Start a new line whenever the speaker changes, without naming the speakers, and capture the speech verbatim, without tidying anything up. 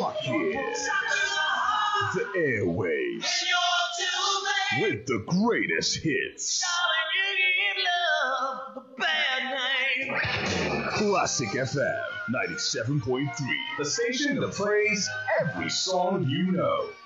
rocking the airwaves with the greatest hits. Classic F M ninety-seven point three, the station that plays every song you know.